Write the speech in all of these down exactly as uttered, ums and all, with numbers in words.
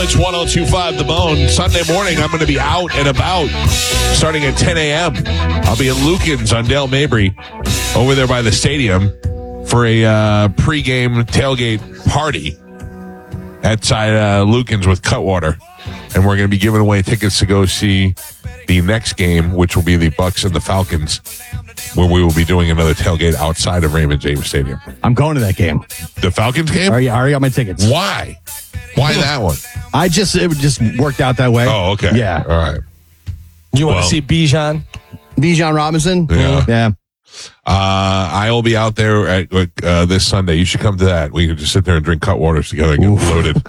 It's one oh two point five The Bone. Sunday morning, I'm going to be out and about starting at ten a.m. I'll be at Lucan's on Dale Mabry over there by the stadium for a uh, pregame tailgate party outside uh, Lucan's with Cutwater. And we're going to be giving away tickets to go see the next game, which will be the Bucks and the Falcons, where we will be doing another tailgate outside of Raymond James Stadium. I'm going to that game. The Falcons game? I already, I already got my tickets. Why? Why that one? I just, it just worked out that way. Oh, okay. Yeah. All right. You want Well- to see Bijan? Bijan Robinson? Yeah. Yeah. Uh, I will be out there at, uh, this Sunday. You should come to that. We can just sit there and drink Cutwaters together and get loaded.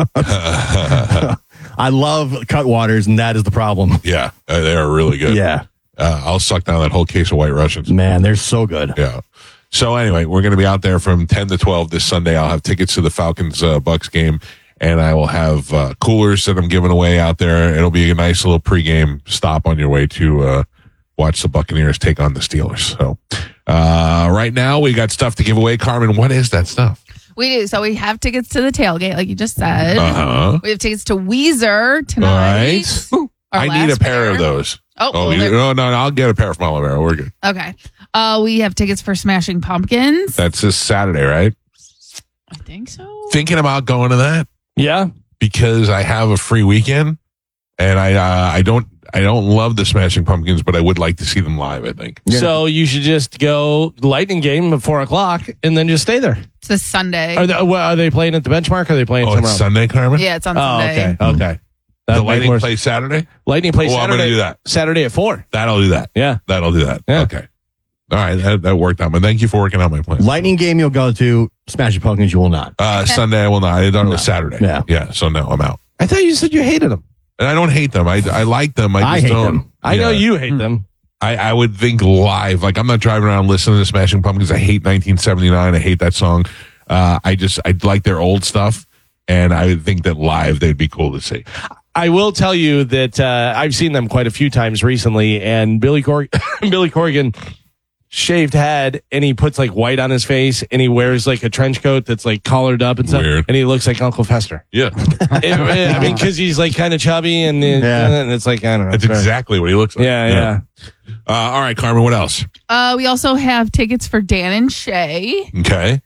I love Cutwaters, and that is the problem. Yeah, uh, they are really good. Yeah. Uh, I'll suck down that whole case of White Russians. Man, they're so good. Yeah. So anyway, we're going to be out there from ten to twelve this Sunday. I'll have tickets to the Falcons uh, Bucks game, and I will have uh, coolers that I'm giving away out there. It'll be a nice little pregame stop on your way to uh, watch the Buccaneers take on the Steelers. So uh, right now we got stuff to give away. Carmen, what is that stuff? We do. So we have tickets to the tailgate, like you just said. Uh-huh. We have tickets to Weezer All tonight. right. Our I need a last pair pair. of those. Oh, Oh, well, you, there- no, no, no, I'll get a pair from Olivero. We're good. okay. Uh, we have tickets for Smashing Pumpkins. That's this Saturday, right? I think so. Thinking about going to that Yeah. because I have a free weekend, and I uh, I don't I don't love the Smashing Pumpkins, but I would like to see them live. I think. Yeah. So you should just go Lightning game at four o'clock and then just stay there. It's this Sunday. Are they, well, are they playing at the benchmark or are they playing Oh, somewhere it's else? Sunday, Carmen. yeah, it's on Oh, Sunday. okay. Okay. The That makes Lightning more- play Saturday. Lightning plays Oh, I'm Saturday. gonna do that. Saturday at four. That'll do that. Yeah. That'll do that. Yeah. Okay. All right, that, that worked out. But thank you for working out my plan. Lightning game you'll go to. Smashing Pumpkins you will not. Uh, Sunday I will not. I thought it was Saturday. Yeah. Yeah. So no, I'm out. I thought you said you hated them. And I don't hate them. I, I like them. I just I hate don't. them. I know Yeah. you hate them. I, I would think live. Like I'm not driving around listening to Smashing Pumpkins. I hate nineteen seventy-nine. I hate that song. Uh, I just I like their old stuff, and I would think that live they'd be cool to see. I will tell you that uh, I've seen them quite a few times recently, and Billy Cor- Billy Corgan shaved head, and he puts like white on his face, and he wears like a trench coat that's like collared up and stuff, Weird. and he looks like Uncle Fester. Yeah, It- I mean, because he's like kind of chubby, and, it- Yeah. and it's like I don't know. that's exactly what he looks like. Yeah, yeah. Uh, all right, Carmen. What else? Uh, we also have tickets for Dan and Shay Okay.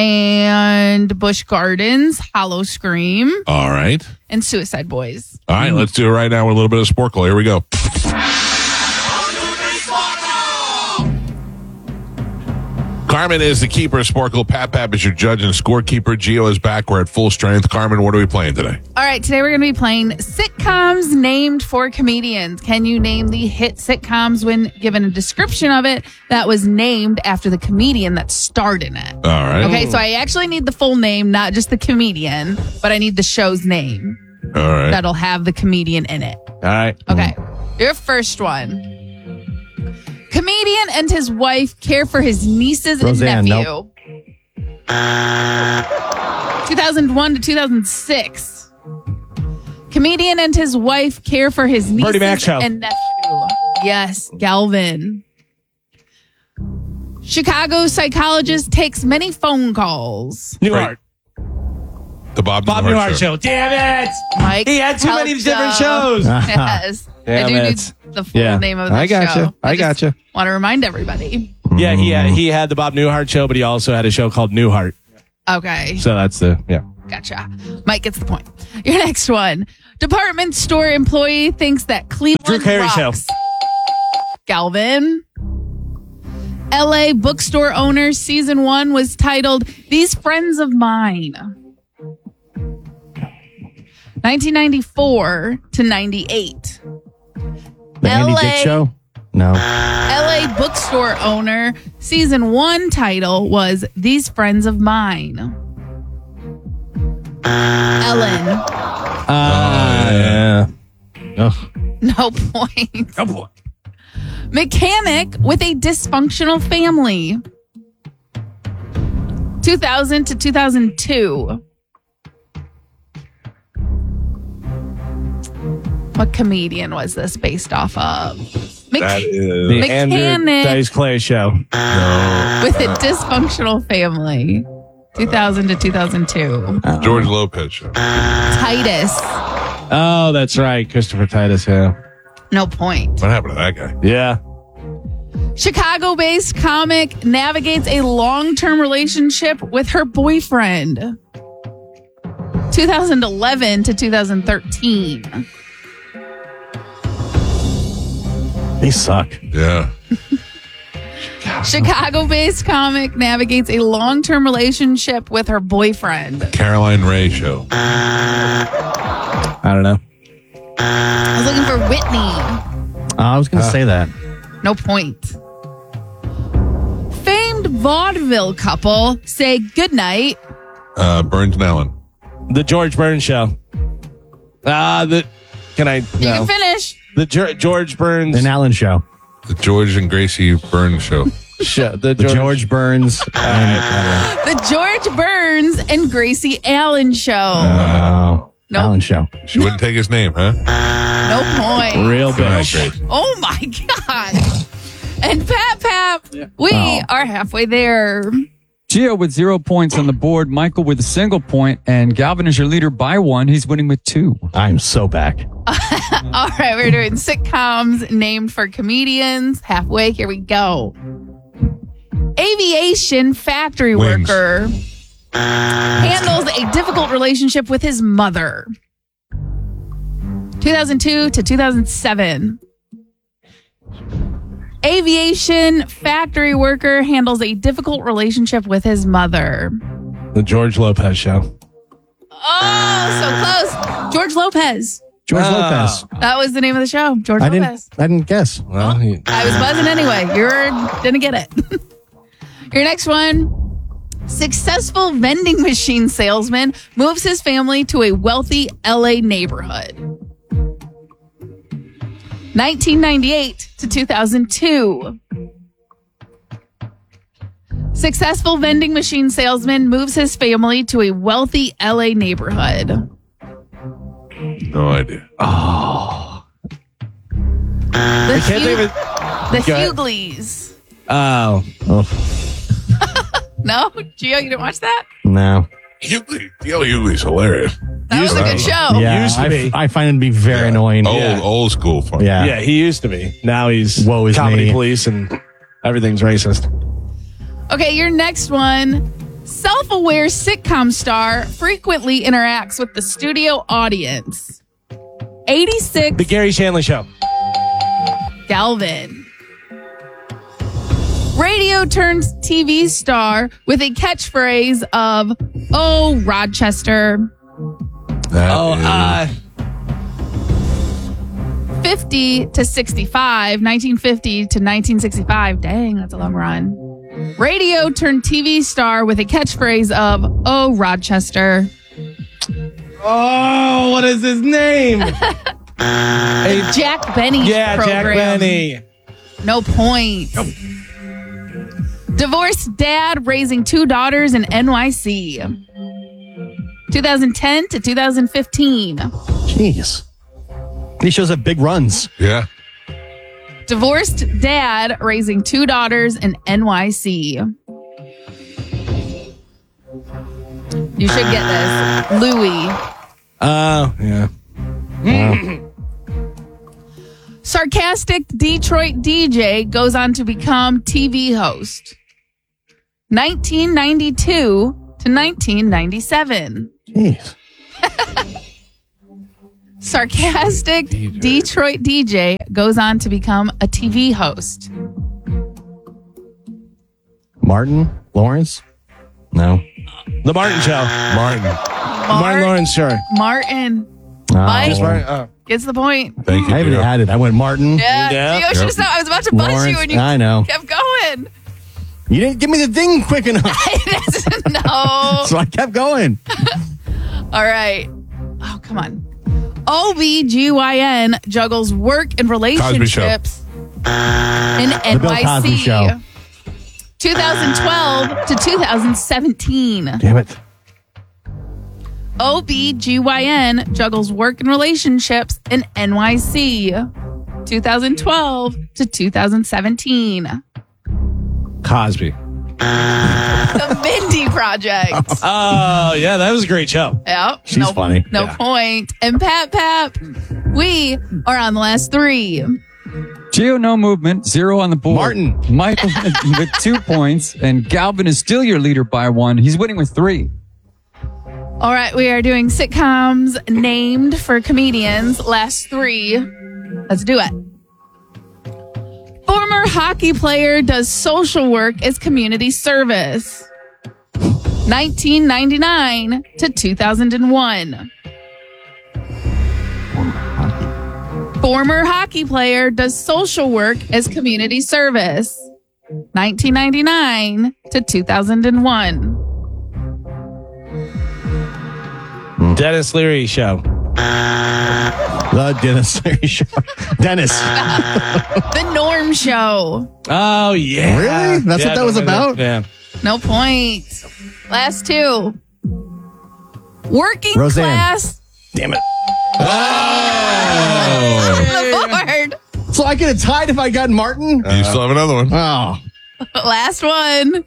and Busch Gardens, Hollow Scream, All right. and Suicide Boys. All right. Let's do it right now with a little bit of Sporkle. Here we go. Carmen is the keeper of Sporkle. Pat Pap is your judge and scorekeeper. Gio is back. We're at full strength. Carmen, what are we playing today? All right, today we're going to be playing sitcoms named for comedians. Can you name the hit sitcoms when given a description of it that was named after the comedian that starred in it? All right. Okay, so I actually need the full name, not just the comedian, but I need the show's name All right. that'll have the comedian in it. All right. Okay, your first one. Comedian and his wife care for his nieces Roseanne, and nephew. nope. two thousand one to two thousand six. Comedian and his wife care for his nieces Bertie Mac show. and nephew. Yes, Galvin. Chicago psychologist takes many phone calls. Newhart. The Bob, Bob Newhart, Newhart show. Damn it! Mike He had too many Helped different out. shows. Yes. Damn I do it. need the full Yeah. name of the I gotcha. show. I just gotcha. Want to remind everybody. Yeah, he had, he had the Bob Newhart show, but he also had a show called Newhart. Okay. So that's the yeah. Gotcha. Mike gets the point. Your next one. Department store employee thinks that Cleveland Drew Carey show. rocks. Galvin. L A bookstore owner season one was titled These Friends of Mine. nineteen ninety-four to ninety-eight. The Andy L A Dick Show? No. L A bookstore owner season one title was These Friends of Mine. Ellen. Uh, yeah. Ugh. No point. Oh boy. Mechanic with a dysfunctional family. two thousand to two thousand two. What comedian was this based off of? Mech- That is The Andrew Mechanic. Dice Clay show. with a dysfunctional family. two thousand to two thousand two. George Lopez show. Titus. Oh, that's right. Christopher Titus, yeah. No point. What happened to that guy? Yeah. Chicago-based comic navigates a long-term relationship with her boyfriend. two thousand eleven to two thousand thirteen. They suck. Yeah. Chicago-based comic navigates a long-term relationship with her boyfriend. Caroline Ray show. I don't know. I was looking for Whitney. Uh, I was going to say that. No point. Famed vaudeville couple say goodnight. Uh, Burns and Allen. The George Burns show. Ah, uh, the can I? You no. can finish. The Ger- George Burns. An Allen show. The George and Gracie Burns show. show. The, The George. George Burns. and, The George Burns and Gracie Allen show. uh, Nope. Allen show. She wouldn't take his name, huh? No point. Real Good night, bitch. Grace. Oh my God. And Pap Pap, we Oh. are halfway there. Gio with zero points on the board. Michael with a single point, and Galvin is your leader by one. He's winning with two. I'm so back. All right, we're doing sitcoms named for comedians. Halfway, here we go. Aviation factory Wings. worker handles a difficult relationship with his mother. two thousand two to two thousand seven. Aviation factory worker handles a difficult relationship with his mother. The George Lopez show. Oh, so close. George Lopez. George Ah. Lopez. That was the name of the show. George I Lopez. didn't. I didn't guess. Well, he, I was buzzing anyway. You're gonna get it. Your next one. Successful vending machine salesman moves his family to a wealthy L A neighborhood. nineteen ninety-eight to two thousand two. Successful vending machine salesman moves his family to a wealthy L A neighborhood. No idea. The, I can't Hug- even. the Go ahead. Hughleys. Oh, Oh, No? Gio, you didn't watch that? no. Hughley. Dale Hughley's hilarious. That was a good show. Yeah, used to I, be. I find it to be very annoying. Old, Yeah. old school fun. Yeah. yeah, he used to be. Now he's Woe is comedy me. police and everything's racist. Okay, your next one. Self-aware sitcom star frequently interacts with the studio audience. eighty-six. The Gary Shanley show. Galvin. Radio turns T V star with a catchphrase of, "Oh, Rochester." That Oh, is- uh, fifty to sixty-five, nineteen fifty to nineteen sixty-five. Dang, that's a long run. Radio turned T V star with a catchphrase of, "Oh, Rochester." oh, what is his name? A Jack Benny yeah, program. Jack Benny. No point. Divorced dad raising two daughters in N Y C. twenty ten to two thousand fifteen. Jeez. These shows have big runs. yeah. Divorced dad raising two daughters in N Y C. You should get this. Louis. Oh, yeah. Sarcastic Detroit D J goes on to become T V host. nineteen ninety-two to nineteen ninety-seven. Jeez. Sarcastic Detroit D J goes on to become a T V host. Martin Lawrence? No. The Martin show. Martin. Martin Mar- Lawrence show. Martin Oh. Mike? Martin, oh. gets the point. Thank you. I haven't Gio. had it. I went Martin. Yeah, Yeah. Gio should have said I was about to buzz Lawrence. you and you I know. kept going. You didn't give me the thing quick enough. No. So I kept going. All right. Oh, come on. O B G Y N juggles work and relationships in N Bill Y C. Cosby Show. twenty twelve to two thousand seventeen. Damn it. O B G Y N juggles work and relationships in N Y C. twenty twelve to two thousand seventeen. Cosby. The Mindy Project. Oh, yeah, that was a great show. Yep. She's no, funny. No Yeah. point. And Pap Pap, we are on the last three. Gio, no movement, zero on the board. Martin. Michael with two points, and Galvin is still your leader by one. He's winning with three. All right, we are doing sitcoms named for comedians. Last three. Let's do it. Former hockey player does social work as community service. nineteen ninety-nine to two thousand one. Former hockey player does social work as community service. nineteen ninety-nine to two thousand one. Dennis Leary show. The Dennis Leary Show. Dennis. The Norm Show. Oh, yeah. Really? That's what that was about? Yeah. No point. Last two. Working Roseanne. class. Damn it. Oh. The board. So I could have tied if I got Martin? You still have another one. Oh. Last one.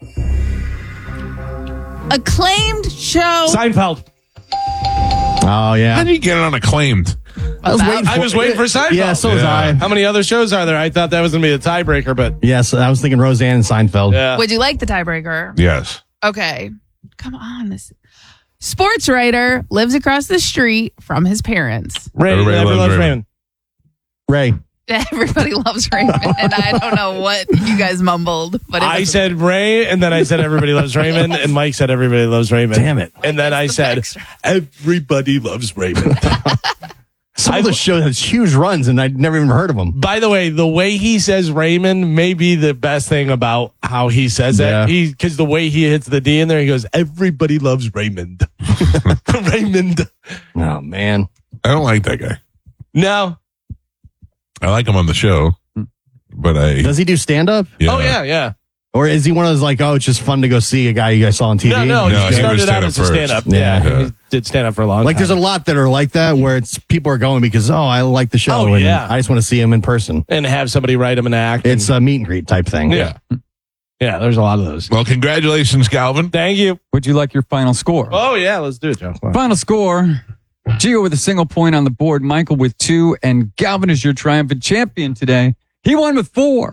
Acclaimed show. Seinfeld. Oh, How yeah. do you get it on acclaimed? I was waiting I was waiting for Seinfeld. Yeah, so was Yeah. I. How many other shows are there? I thought that was going to be a tiebreaker, but Yes, I was thinking Roseanne and Seinfeld. yeah. Would you like the tiebreaker? Yes. Okay. Come on. This sports writer lives across the street from his parents. Ray, Everybody Everybody loves loves Raymond. Ray. Raymond. Everybody loves Raymond, and I don't know what you guys mumbled, but it I was- said Ray, and then I said everybody loves Raymond, and Mike said everybody loves Raymond. Damn it. And then I the said extra. everybody loves Raymond. Some I- of the show has huge runs, and I'd never even heard of them. By the way, the way he says Raymond may be the best thing about how he says Yeah. it. He because the way he hits the D in there, he goes, "Everybody loves Raymond." Raymond. Oh, man. I don't like that guy. No. I like him on the show, but I. Does he do stand-up? Yeah. Oh yeah, yeah. Or is he one of those like, oh, it's just fun to go see a guy you guys saw on T V? No, no, No, he he was started out stand-up as a first. stand-up. Yeah. Yeah, he did stand up for a long Like, time. there's a lot that are like that where it's people are going because, oh, I like the show. Oh, and yeah. I just want to see him in person. and have somebody write him an act. It's a meet and greet type thing. yeah, yeah. There's a lot of those. Well, congratulations, Galvin. Thank you. Would you like your final score? Oh yeah, let's do it, John. Come on. Final score. Gio with a single point on the board, Michael with two, and Galvin is your triumphant champion today. He won with four.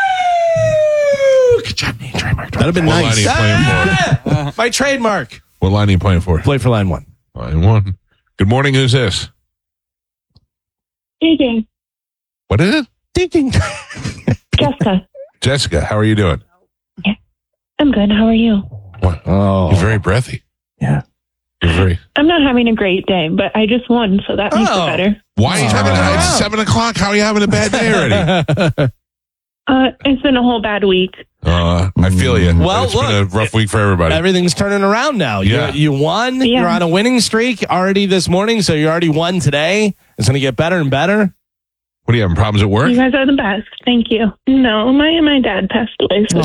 Good job, Nate. Trademark. That'd have been What line are nice. you playing for? Ah, my trademark. What line are you playing for? Play for line one. Line one. Good morning. Who's this? Speaking. What is it? Ding ding. Jessica. Jessica. How are you doing? I'm good. How are you? What? Oh. You're very breathy. Yeah. You're very. I'm not having a great day, but I just won, so that makes Oh. it better. Why are you having? Oh. It's seven o'clock. How are you having a bad day already? Uh, it's been a whole bad week. Uh, I feel you. Well, it's been a look, rough week for everybody. Everything's turning around now. Yeah. You, you won. Yeah. You're on a winning streak already this morning, so you already won today. It's going to get better and better. What are you having problems at work? You guys are the best. Thank you. No, my my dad passed away. So Oh,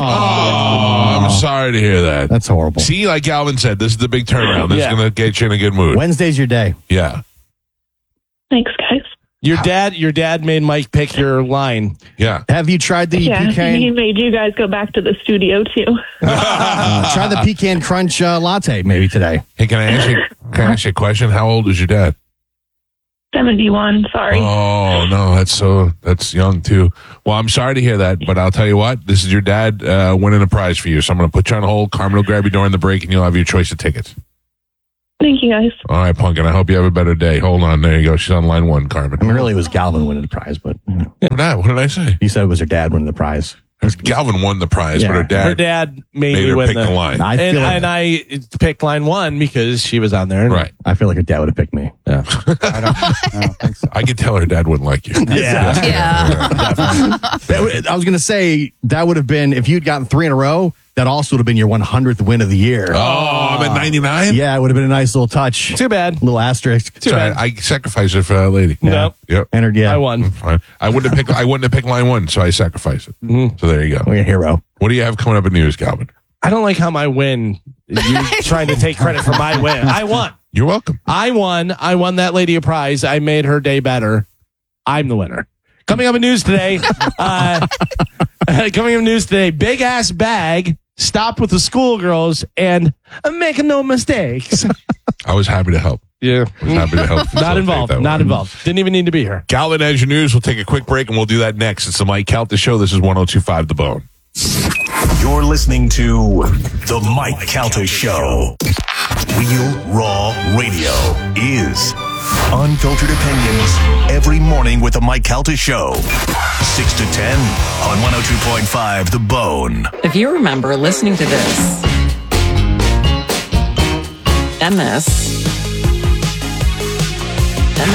I'm sorry to hear that. That's horrible. See, like Galvin said, this is the big turnaround. This Yeah. is going to get you in a good mood. Wednesday's your day. Yeah. thanks, guys. Your dad, your dad made Mike pick your line. Yeah. Have you tried the Yeah, he pecan? made you guys go back to the studio too. Uh, try the pecan crunch uh, latte maybe today. Hey, can I ask you? Can I ask you a question? How old is your dad? seventy-one. Sorry. Oh no, that's so that's young too. Well, I'm sorry to hear that, but I'll tell you what. This is your dad uh, winning a prize for you. So I'm going to put you on hold. Carmen will grab you during the break, and you'll have your choice of tickets. Thank you, guys. All right, Pumpkin. I hope you have a better day. Hold on. There you go. She's on line one, Carmen. I mean, really, it was Galvin winning the prize, but you know, What did I- what did I say? you said it was her dad winning the prize. Galvin won the prize, Yeah. but her dad, Her dad made, made me her win pick the, the, line. I and, feel like, and I picked line one because she was on there. Right. I feel like her dad would have picked me. I don't, I don't think so. I could tell her dad wouldn't like you. Yeah. Yeah. That would- I was going to say that would have been, if you'd gotten three in a row, that also would have been your one hundredth win of the year. Oh, I'm at ninety-nine? Yeah, it would have been a nice little touch. Too bad. Little asterisk. Too Sorry, bad. I sacrificed it for that lady. No. Yep. Entered, yeah. I won. Fine. I wouldn't have picked. I wouldn't have picked line one, so I sacrificed it. Mhm. So there you go. We're a hero. What do you have coming up in news, Calvin? I don't like how my win. You trying to take credit for my win. I won. You're welcome. I won. I won that lady a prize. I made her day better. I'm the winner. Coming up in news today. uh, coming up in news today. Big ass bag stop with the schoolgirls and uh, make no mistakes. I was happy to help. Yeah. I was happy to help. Not involved. that Not one. involved. Didn't even need to be here. Galvin Edge News. We'll take a quick break and we'll do that next. It's the Mike Calta Show. This is one oh two point five The Bone. You're listening to The Mike Calta Show. Real Raw Radio is unfiltered opinions every morning with The Mike Calta Show. six to ten on one oh two point five The Bone. If you remember listening to this and this and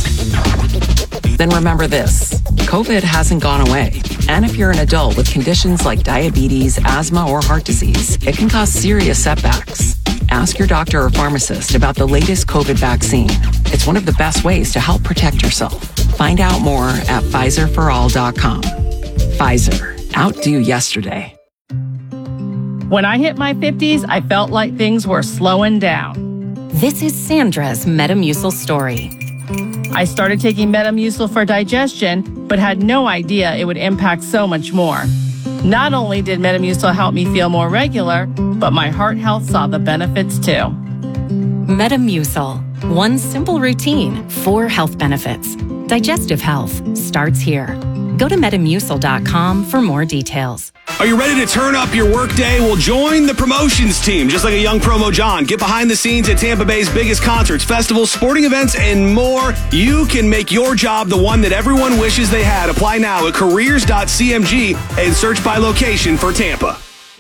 this, then remember this. COVID hasn't gone away. And if you're an adult with conditions like diabetes, asthma, or heart disease, it can cause serious setbacks. Ask your doctor or pharmacist about the latest COVID vaccine. It's one of the best ways to help protect yourself. Find out more at Pfizer for all dot com. Pfizer. Outdo yesterday. When I hit my fifties, I felt like things were slowing down. This is Sandra's Metamucil story. I started taking Metamucil for digestion, but had no idea it would impact so much more. Not only did Metamucil help me feel more regular, but my heart health saw the benefits too. Metamucil. One simple routine, four health benefits. Digestive health starts here. Go to metamucil dot com for more details. Are you ready to turn up your workday? Well, join the promotions team, just like a young promo John. Get behind the scenes at Tampa Bay's biggest concerts, festivals, sporting events, and more. You can make your job the one that everyone wishes they had. Apply now at careers dot c m g and search by location for Tampa.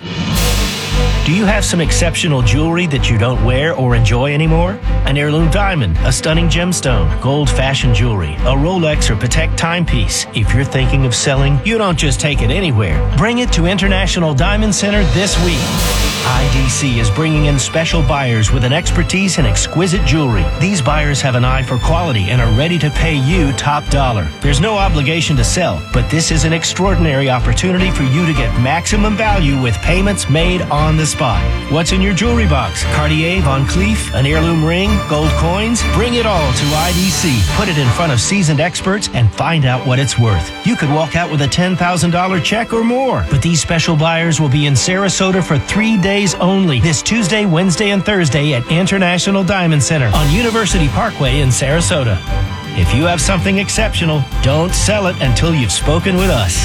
Do you have some exceptional jewelry that you don't wear or enjoy anymore? An heirloom diamond, a stunning gemstone, gold fashion jewelry, a Rolex or Patek timepiece. If you're thinking of selling, you don't just take it anywhere. Bring it to International Diamond Center this week. I D C is bringing in special buyers with an expertise in exquisite jewelry. These buyers have an eye for quality and are ready to pay you top dollar. There's no obligation to sell, but this is an extraordinary opportunity for you to get maximum value with payments made on the spot. What's in your jewelry box? Cartier, Van Cleef, an heirloom ring, gold coins? Bring it all to I D C. Put it in front of seasoned experts and find out what it's worth. You could walk out with a ten thousand dollars check or more. But these special buyers will be in Sarasota for three days only. This Tuesday, Wednesday, and Thursday at International Diamond Center on University Parkway in Sarasota. If you have something exceptional, don't sell it until you've spoken with us.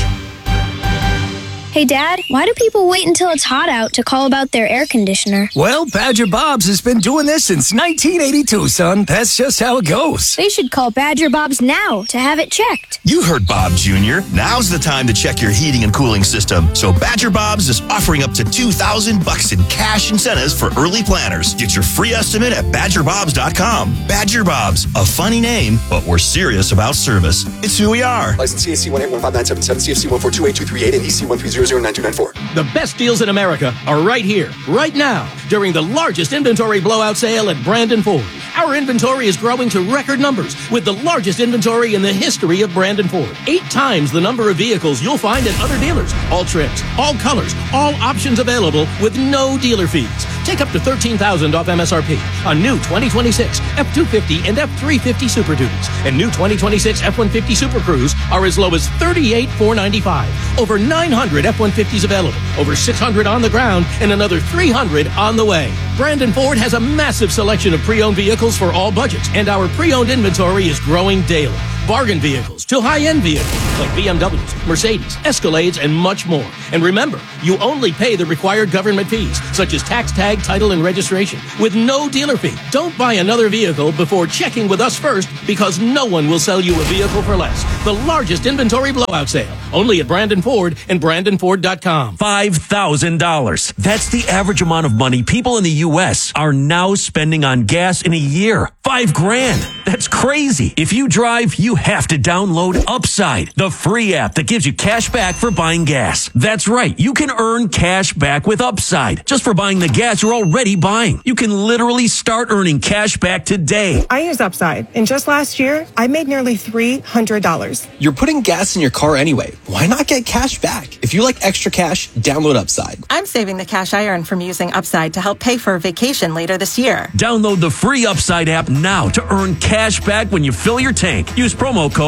Hey, Dad, why do people wait until it's hot out to call about their air conditioner? Well, Badger Bob's has been doing this since nineteen eighty-two, son. That's just how it goes. They should call Badger Bob's now to have it checked. You heard Bob Junior Now's the time to check your heating and cooling system. So Badger Bob's is offering up to two thousand bucks in cash incentives for early planners. Get your free estimate at badger bobs dot com. Badger Bob's, a funny name, but we're serious about service. It's who we are. License C A C one eight one five nine seven seven, C F C one four two eight two three eight, and E C one three zero zero nine two nine four. The best deals in America are right here, right now, during the largest inventory blowout sale at Brandon Ford. Our inventory is growing to record numbers with the largest inventory in the history of Brandon Ford. Eight times the number of vehicles you'll find at other dealers. All trims, all colors, all options available with no dealer fees. Take up to thirteen thousand dollars off M S R P on new twenty twenty-six F two fifty and F three fifty Super Duties. And new twenty twenty-six F one fifty Super Cruise are as low as thirty-eight thousand four hundred ninety-five dollars. Over nine hundred F one fifties available, over six hundred on the ground, and another three hundred on the way. Brandon Ford has a massive selection of pre-owned vehicles for all budgets, and our pre-owned inventory is growing daily. Bargain vehicles to high-end vehicles like B M Ws, Mercedes, Escalades, and much more. And remember, you only pay the required government fees, such as tax tag, title, and registration, with no dealer fee. Don't buy another vehicle before checking with us first, because no one will sell you a vehicle for less. The largest inventory blowout sale, only at Brandon Ford and brandon ford dot com. five thousand dollars. That's the average amount of money people in the U S are now spending on gas in a year. Five grand. That's crazy. If you drive, you have to download Upside, the free app that gives you cash back for buying gas. That's right. You can earn cash back with Upside just for buying the gas you're already buying. You can literally start earning cash back today. I use Upside, and just last year, I made nearly three hundred dollars. You're putting gas in your car anyway. Why not get cash back? If you like extra cash, download Upside. I'm saving the cash I earn from using Upside to help pay for a vacation later this year. Download the free Upside app now to earn cash back when you fill your tank. Use promo code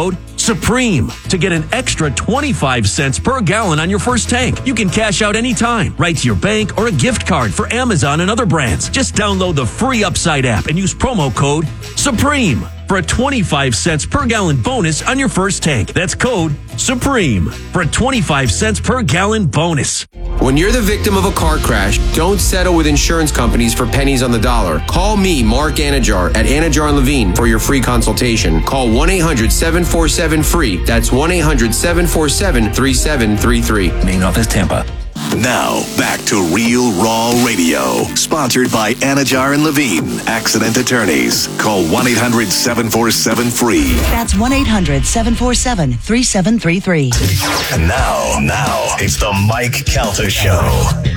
Supreme, to get an extra twenty-five cents per gallon on your first tank. You can cash out anytime, right to your bank or a gift card for Amazon and other brands. Just download the free Upside app and use promo code SUPREME for a twenty-five cents per gallon bonus on your first tank. That's code SUPREME for a twenty-five cents per gallon bonus. When you're the victim of a car crash, don't settle with insurance companies for pennies on the dollar. Call me, Mark Anajar, at Anajar and Levine for your free consultation. Call one eight hundred seven four seven free. That's one eight hundred seven four seven three seven three three. Main office, Tampa. Now, back to Real Raw Radio. Sponsored by Anajar and Levine, accident attorneys. Call one eight hundred seven four seven free. That's one eight hundred seven four seven three seven three three. And now, now, it's the Mike Calta Show.